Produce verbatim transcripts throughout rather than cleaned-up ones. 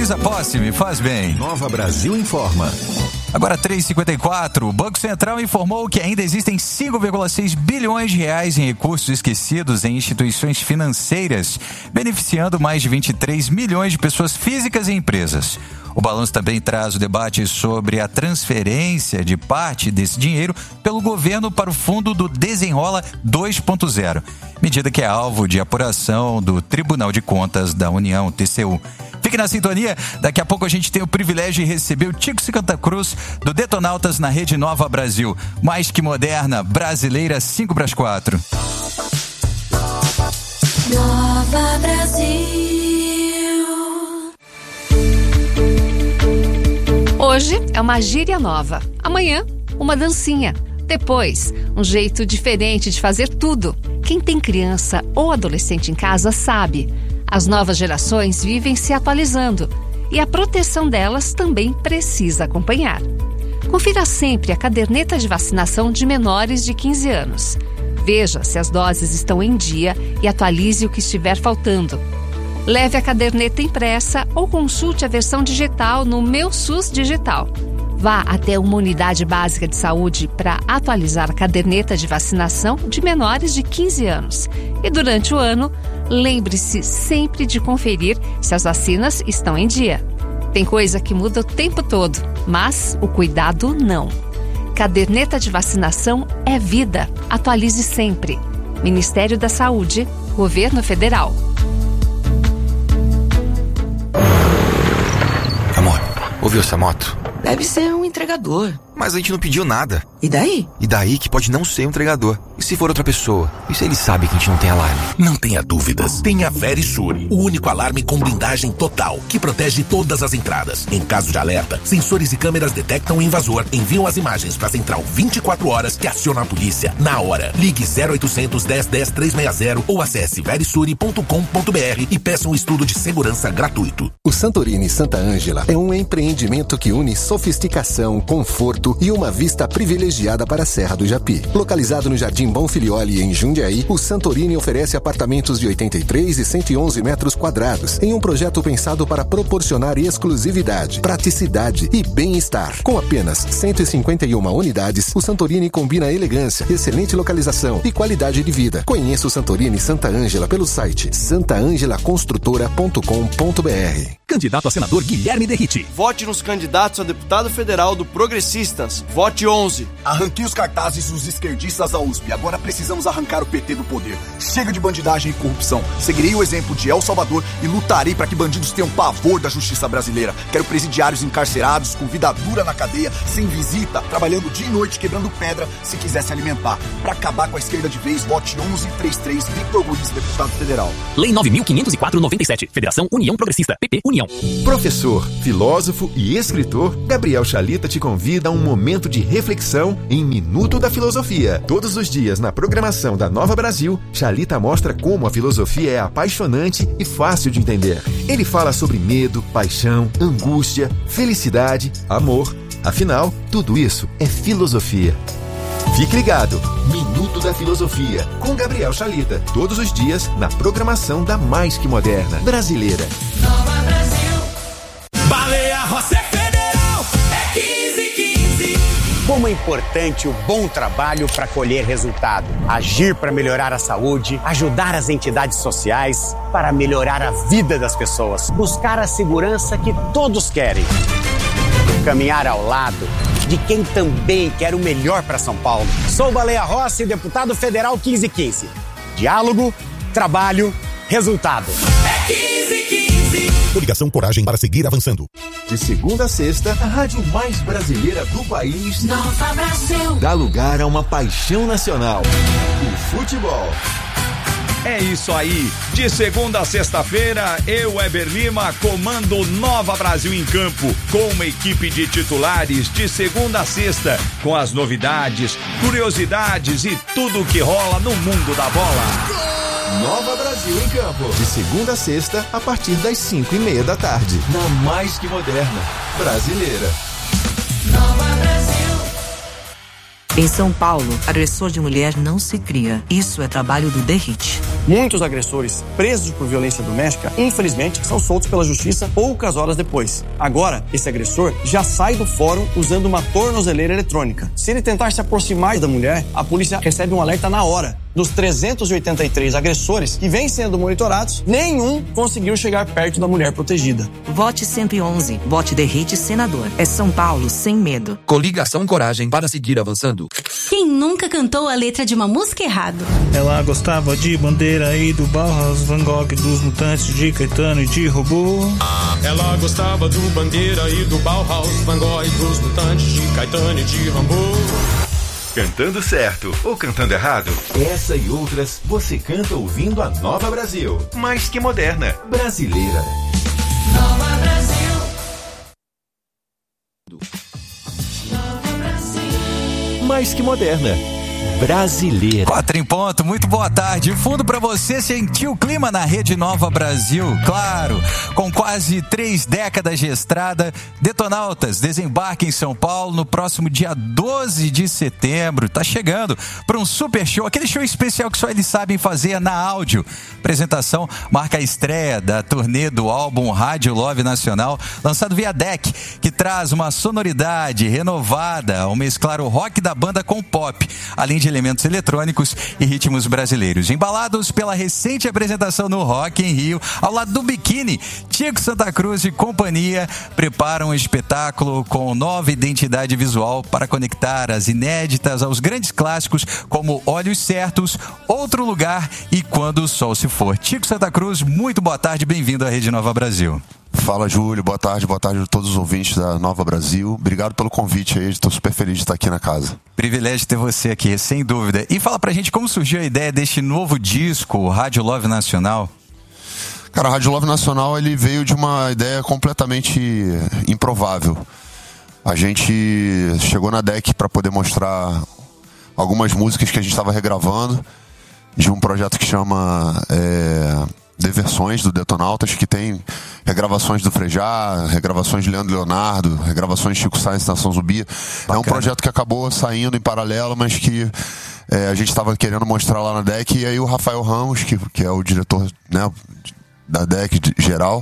Luiza Posse, me faz bem. Nova Brasil informa. Agora três e cinquenta e quatro, o Banco Central informou que ainda existem cinco vírgula seis bilhões de reais em recursos esquecidos em instituições financeiras, beneficiando mais de vinte e três milhões de pessoas físicas e empresas. O balanço também traz o debate sobre a transferência de parte desse dinheiro pelo governo para o Fundo do Desenrola dois ponto zero, medida que é alvo de apuração do Tribunal de Contas da União, T C U. Fique na sintonia, daqui a pouco a gente tem o privilégio de receber o Tico Santa Cruz do Detonautas na Rede Nova Brasil. Mais que moderna, brasileira, cinco para as quatro. Nova Brasil. Hoje é uma gíria nova, amanhã uma dancinha, depois um jeito diferente de fazer tudo. Quem tem criança ou adolescente em casa sabe, as novas gerações vivem se atualizando e a proteção delas também precisa acompanhar. Confira sempre a caderneta de vacinação de menores de quinze anos. Veja se as doses estão em dia e atualize o que estiver faltando. Leve a caderneta impressa ou consulte a versão digital no Meu SUS Digital. Vá até uma unidade básica de saúde para atualizar a caderneta de vacinação de menores de quinze anos. E durante o ano, lembre-se sempre de conferir se as vacinas estão em dia. Tem coisa que muda o tempo todo, mas o cuidado não. Caderneta de vacinação é vida. Atualize sempre. Ministério da Saúde, Governo Federal. Amor, ouviu essa moto? Deve ser um entregador. Mas a gente não pediu nada. E daí? E daí que pode não ser um entregador. E se for outra pessoa? E se ele sabe que a gente não tem alarme? Não tenha dúvidas. Tenha Verisure, o único alarme com blindagem total, que protege todas as entradas. Em caso de alerta, sensores e câmeras detectam o invasor, enviam as imagens para a central vinte e quatro horas que aciona a polícia na hora. Ligue zero oitocentos, dez, dez, trezentos e sessenta ou acesse verisure ponto com ponto br e peça um estudo de segurança gratuito. O Santorini Santa Ângela é um empreendimento que une sofisticação, conforto e uma vista privilegiada para a Serra do Japi. Localizado no Jardim Bonfilioli, em Jundiaí, o Santorini oferece apartamentos de oitenta e três e cento e onze metros quadrados, em um projeto pensado para proporcionar exclusividade, praticidade e bem-estar. Com apenas cento e cinquenta e uma unidades, o Santorini combina elegância, excelente localização e qualidade de vida. Conheça o Santorini Santa Ângela pelo site santa ângela construtora ponto com ponto br. Candidato a senador Guilherme Derriti. Vote nos candidatos a deputado federal do Progressistas. Vote onze. Arranquei os cartazes dos esquerdistas da U S P. Agora precisamos arrancar o P T do poder. Chega de bandidagem e corrupção. Seguirei o exemplo de El Salvador e lutarei para que bandidos tenham pavor da justiça brasileira. Quero presidiários encarcerados, com vida dura na cadeia, sem visita, trabalhando dia e noite, quebrando pedra, se quiser se alimentar. Para acabar com a esquerda de vez, vote onze trinta e três, Victor Luiz, deputado federal. Lei nove mil quinhentos e quatro, noventa e sete. Federação União Progressista. P P União. Professor, filósofo e escritor, Gabriel Chalita te convida a um momento de reflexão em Minuto da Filosofia. Todos os dias na programação da Nova Brasil, Chalita mostra como a filosofia é apaixonante e fácil de entender. Ele fala sobre medo, paixão, angústia, felicidade, amor. Afinal, tudo isso é filosofia. Fique ligado, Minuto da Filosofia, com Gabriel Chalita. Todos os dias na programação da Mais Que Moderna Brasileira. Nova Brasil. Baleia Rossi Federal é quinze quinze. Como é importante o bom trabalho para colher resultado. Agir para melhorar a saúde, ajudar as entidades sociais, para melhorar a vida das pessoas. Buscar a segurança que todos querem. Caminhar ao lado de quem também quer o melhor para São Paulo. Sou Baleia Rossi, deputado federal quinze quinze. Diálogo, trabalho, resultado. É quinze quinze. Coligação Coragem para seguir avançando. De segunda a sexta, a rádio mais brasileira do país, Nova Brasil, dá lugar a uma paixão nacional: o futebol. É isso aí, de segunda a sexta-feira, eu, Weber Lima, comando Nova Brasil em Campo, com uma equipe de titulares de segunda a sexta, com as novidades, curiosidades e tudo o que rola no mundo da bola. Nova Brasil em Campo, de segunda a sexta, a partir das cinco e meia da tarde, na Mais Que Moderna Brasileira. Nova Brasil. Em São Paulo, agressor de mulher não se cria. Isso é trabalho do Derrite. Muitos agressores presos por violência doméstica, infelizmente, são soltos pela justiça poucas horas depois. Agora, esse agressor já sai do fórum usando uma tornozeleira eletrônica. Se ele tentar se aproximar da mulher, a polícia recebe um alerta na hora. Dos trezentos e oitenta e três agressores que vêm sendo monitorados, nenhum conseguiu chegar perto da mulher protegida. Vote cento e onze. Vote Derrite Senador. É São Paulo sem medo. Coligação Coragem para seguir avançando. Quem nunca cantou a letra de uma música errado? Ela gostava de Bandeira e do Bauhaus, Van Gogh, dos Mutantes, de Caetano e de Robô. Ela gostava do Bandeira e do Bauhaus, Van Gogh, dos Mutantes, de Caetano e de Rambo. Cantando certo ou cantando errado? Essa e outras você canta ouvindo a Nova Brasil. Mais que moderna, brasileira. Nova Brasil. Nova Brasil. Mais que moderna, brasileira. Quatro em ponto, muito boa tarde. Fundo pra você sentir o clima na Rede Nova Brasil. Claro, com quase três décadas de estrada, Detonautas desembarca em São Paulo no próximo dia doze de setembro. Tá chegando para um super show, aquele show especial que só eles sabem fazer na áudio. Apresentação marca a estreia da turnê do álbum Rádio Love Nacional, lançado via D E C, que traz uma sonoridade renovada ao mesclar o rock da banda com pop, além de elementos eletrônicos e ritmos brasileiros. Embalados pela recente apresentação no Rock em Rio, ao lado do Biquíni, Tico Santa Cruz e companhia preparam um espetáculo com nova identidade visual para conectar as inéditas aos grandes clássicos como Olhos Certos, Outro Lugar e Quando o Sol se For. Tico Santa Cruz, muito boa tarde, bem-vindo à Rede Nova Brasil. Fala, Júlio, boa tarde, boa tarde a todos os ouvintes da Nova Brasil. Obrigado pelo convite aí, estou super feliz de estar aqui na casa. Privilégio ter você aqui, sem dúvida. E fala pra gente como surgiu a ideia deste novo disco, o Rádio Love Nacional. Cara, o Rádio Love Nacional, ele veio de uma ideia completamente improvável. A gente chegou na D E C para poder mostrar algumas músicas que a gente estava regravando de um projeto que chama... É... de versões do Detonautas, que tem regravações do Frejá, regravações de Leandro Leonardo, regravações de Chico Sainz, Nação Zumbi. Bacana. É um projeto que acabou saindo em paralelo, mas que é, a gente estava querendo mostrar lá na D E C, e aí o Rafael Ramos, que, que é o diretor, né, da D E C geral,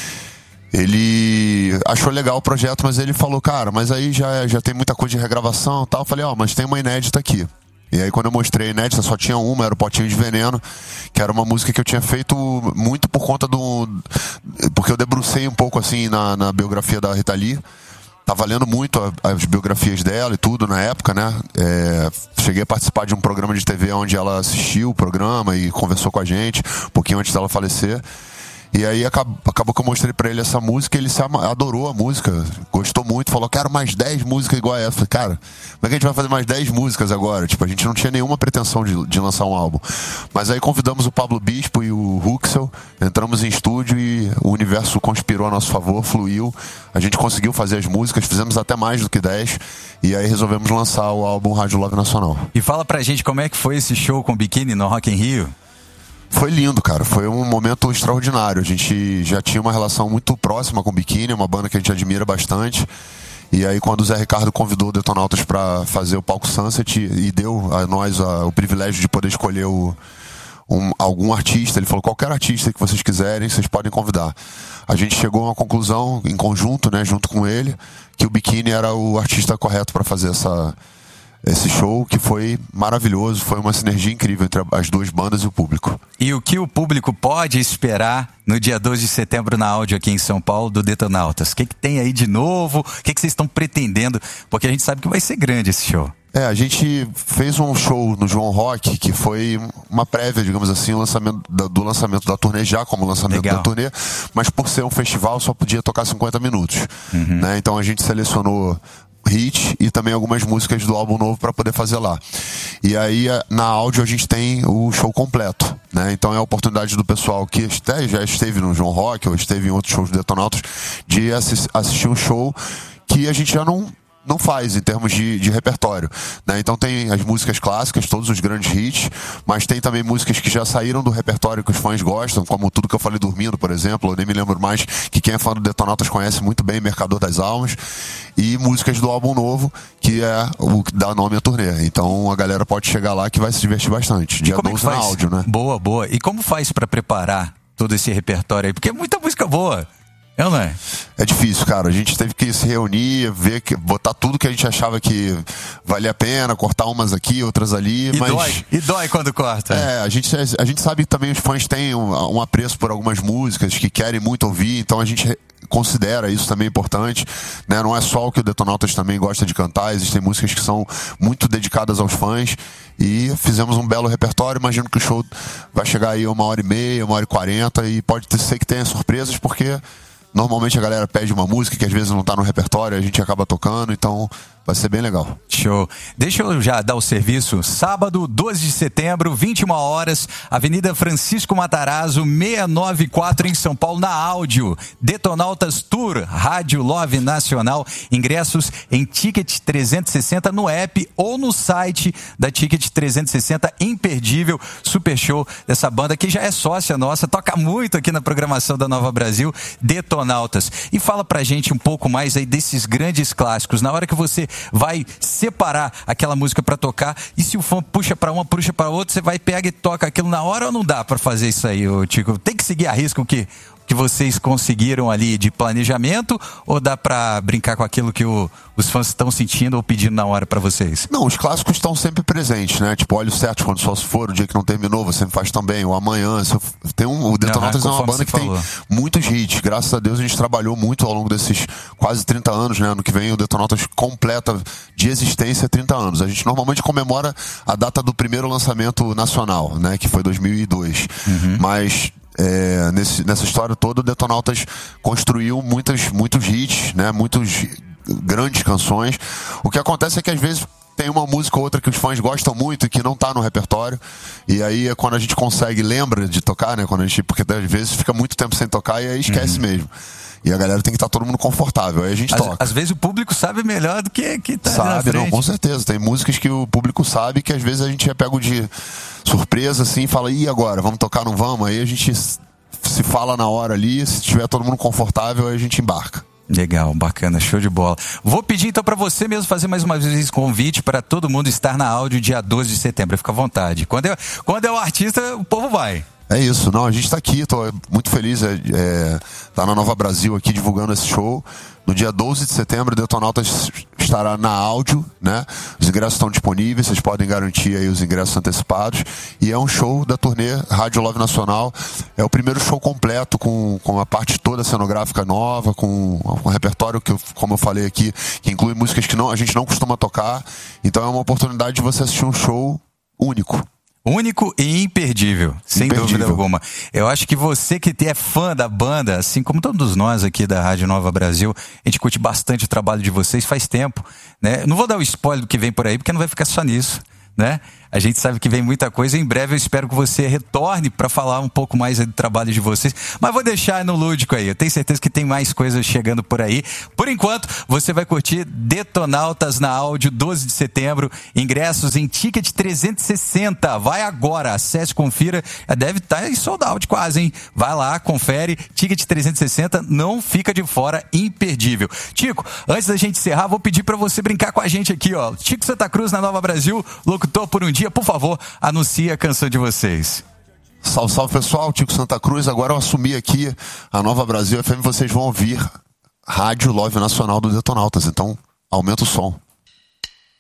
ele achou legal o projeto, mas ele falou, cara, mas aí já, já tem muita coisa de regravação e tal. Eu falei, ó, oh, mas tem uma inédita aqui. E aí quando eu mostrei a inédita, só tinha uma, era o Potinho de Veneno, que era uma música que eu tinha feito muito por conta do... porque eu debrucei um pouco assim na, na biografia da Rita Lee. Tava lendo muito a, as biografias dela e tudo na época, né? É, cheguei a participar de um programa de T V onde ela assistiu o programa e conversou com a gente, um pouquinho antes dela falecer. E aí acabou, acabou que eu mostrei pra ele essa música, ele se ama, adorou a música, gostou muito, falou, quero mais dez músicas igual a essa. Eu falei, cara, como é que a gente vai fazer mais dez músicas agora? Tipo, a gente não tinha nenhuma pretensão de, de lançar um álbum. Mas aí convidamos o Pablo Bispo e o Huxel, entramos em estúdio e o universo conspirou a nosso favor, fluiu. A gente conseguiu fazer as músicas, fizemos até mais do que dez, e aí resolvemos lançar o álbum Rádio Love Nacional. E fala pra gente como é que foi esse show com o Biquíni no Rock in Rio? Foi lindo, cara. Foi um momento extraordinário. A gente já tinha uma relação muito próxima com o Biquíni, uma banda que a gente admira bastante. E aí quando o Zé Ricardo convidou o Detonautas para fazer o palco Sunset e deu a nós a, o privilégio de poder escolher o, um, algum artista, ele falou, qualquer artista que vocês quiserem, vocês podem convidar. A gente chegou a uma conclusão em conjunto, né, junto com ele, que o Biquíni era o artista correto para fazer essa... esse show, que foi maravilhoso, foi uma sinergia incrível entre as duas bandas e o público. E o que o público pode esperar no dia doze de setembro na áudio aqui em São Paulo do Detonautas? O que, que tem aí de novo? O que, que vocês estão pretendendo? Porque a gente sabe que vai ser grande esse show. É, a gente fez um show no João Rock, que foi uma prévia, digamos assim, lançamento da, do lançamento da turnê, já como lançamento Legal. da turnê, mas por ser um festival só podia tocar cinquenta minutos. Uhum. Né? Então a gente selecionou hit e também algumas músicas do álbum novo para poder fazer lá. E aí na áudio a gente tem o show completo, né? Então é a oportunidade do pessoal que até já esteve no João Rock ou esteve em outros shows do Detonautas de assistir um show que a gente já não não faz em termos de, de repertório, né? Então tem as músicas clássicas, todos os grandes hits, mas tem também músicas que já saíram do repertório que os fãs gostam, como Tudo Que Eu Falei Dormindo, por exemplo, eu nem me lembro mais, que quem é fã do Detonautas conhece muito bem, Mercador das Almas, e músicas do álbum novo, que é o que dá nome à turnê. Então a galera pode chegar lá que vai se divertir bastante. Dia doze na áudio, né? Boa, boa. E como faz pra preparar todo esse repertório aí? Porque é muita música boa. É ou não é? É difícil, cara. A gente teve que se reunir, ver, que, botar tudo que a gente achava que valia a pena, cortar umas aqui, outras ali. E mas dói, e dói quando corta. É, a gente, a gente sabe que também os fãs têm um, um apreço por algumas músicas que querem muito ouvir, então a gente considera isso também importante, né? Não é só o que o Detonautas também gosta de cantar, existem músicas que são muito dedicadas aos fãs e fizemos um belo repertório. Imagino que o show vai chegar aí a uma hora e meia, uma hora e quarenta e pode ser que tenha surpresas, porque normalmente a galera pede uma música que às vezes não tá no repertório, a gente acaba tocando, então vai ser bem legal. Show. Deixa eu já dar o serviço. Sábado, doze de setembro, vinte e uma horas, Avenida Francisco Matarazzo, seiscentos e noventa e quatro em São Paulo, na áudio. Detonautas Tour, Rádio Love Nacional. Ingressos em Ticket trezentos e sessenta no app ou no site da Ticket trezentos e sessenta. Imperdível, super show dessa banda que já é sócia nossa, toca muito aqui na programação da Nova Brasil, Detonautas. E fala pra gente um pouco mais aí desses grandes clássicos. Na hora que você vai separar aquela música pra tocar, e se o fã puxa pra uma, puxa pra outra, você vai, pega e toca aquilo na hora, ou não dá pra fazer isso aí, ô Tico? Tem que seguir a risca o que, que vocês conseguiram ali de planejamento, ou dá pra brincar com aquilo que o, os fãs estão sentindo ou pedindo na hora pra vocês? Não, os clássicos estão sempre presentes, né? Tipo, Olhos Certos, quando só se for, o dia que não terminou, você faz também, o Amanhã. Tem um, o Detonautas uhum, é uma banda que falou. Tem muitos hits. Graças a Deus a gente trabalhou muito ao longo desses quase trinta anos, né? Ano que vem o Detonautas completa de existência trinta anos. A gente normalmente comemora a data do primeiro lançamento nacional, né? Que foi dois mil e dois. Uhum. Mas É, nesse, nessa história toda, o Detonautas construiu muitas, muitos hits, né? Muitos grandes canções. O que acontece é que às vezes tem uma música ou outra que os fãs gostam muito e que não tá no repertório, e aí é quando a gente consegue, lembra de tocar, né? Quando a gente, porque às vezes fica muito tempo sem tocar e aí esquece uhum. mesmo. E a galera tem que estar todo mundo confortável, aí a gente às, toca. Às vezes o público sabe melhor do que que tá sabe, na frente. Não, com certeza. Tem músicas que o público sabe que às vezes a gente é pego de surpresa, assim, e fala, e agora? Vamos tocar, não vamos? Aí a gente se fala na hora ali, se tiver todo mundo confortável, aí a gente embarca. Legal, bacana, show de bola. Vou pedir então para você mesmo fazer mais uma vez esse convite para todo mundo estar na áudio dia doze de setembro. Fica à vontade. Quando é, quando é o artista, o povo vai. É isso, não, a gente tá aqui, tô muito feliz, é, é, tá na Nova Brasil aqui divulgando esse show. No dia doze de setembro, o Detonautas estará na áudio, né? Os ingressos estão disponíveis, vocês podem garantir aí os ingressos antecipados. E é um show da turnê Rádio Love Nacional. É o primeiro show completo com, com a parte toda cenográfica nova, com, com um repertório que, como eu falei aqui, que inclui músicas que não, a gente não costuma tocar. Então é uma oportunidade de você assistir um show único. Único e imperdível, sem imperdível. dúvida alguma. Eu acho que você que é fã da banda, assim como todos nós aqui da Rádio Nova Brasil, a gente curte bastante o trabalho de vocês faz tempo, né? Não vou dar o spoiler do que vem por aí, porque não vai ficar só nisso, né? A gente sabe que vem muita coisa. Em breve eu espero que você retorne para falar um pouco mais do trabalho de vocês. Mas vou deixar no lúdico aí. Eu tenho certeza que tem mais coisas chegando por aí. Por enquanto, você vai curtir Detonautas na áudio, doze de setembro. Ingressos em Ticket trezentos e sessenta. Vai agora, acesse, confira. Deve estar em sold out quase, hein? Vai lá, confere. Ticket trezentos e sessenta, não fica de fora, imperdível. Tico, antes da gente encerrar, vou pedir para você brincar com a gente aqui, ó. Tico Santa Cruz na Nova Brasil, locutor por um dia. Por favor, anuncie a canção de vocês. Salve, salve pessoal, Tico Santa Cruz. Agora eu assumi aqui a Nova Brasil F M, vocês vão ouvir Rádio Love Nacional do Detonautas. Então, aumenta o som.